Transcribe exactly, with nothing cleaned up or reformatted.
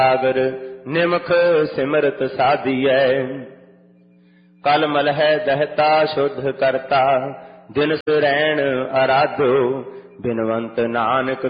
ਸਾਗਰ ਨਿਮਖ ਸਿਮਰਤ ਸਾਧੀਐ। ਕਲ ਮਲਹਿ ਦਹਿਤਾ ਸ਼ੁੱਧ ਕਰਤਾ, ਦਿਨ ਸੁਰੈਣ ਅਰਾਧੋ। ਬਿਨਵੰਤ ਨਾਨਕ